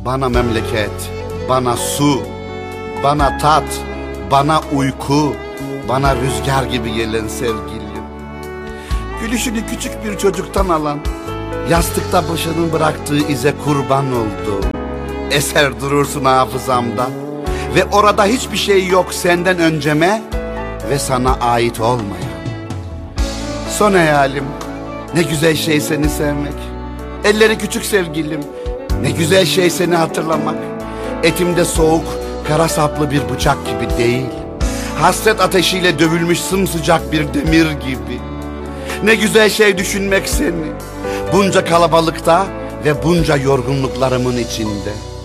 Bana memleket, bana su, bana tat, bana uyku, bana rüzgar gibi gelen sevgilim. Gülüşünü küçük bir çocuktan alan, yastıkta başının bıraktığı ize kurban oldu. Eser durursun hafızamda ve orada hiçbir şey yok senden önceme ve sana ait olmayan. Son hayalim, ne güzel şey seni sevmek. Elleri küçük sevgilim, ne güzel şey seni hatırlamak. Etimde soğuk, kara saplı bir bıçak gibi değil, hasret ateşiyle dövülmüş sımsıcak bir demir gibi. Ne güzel şey düşünmek seni, bunca kalabalıkta ve bunca yorgunluklarımın içinde.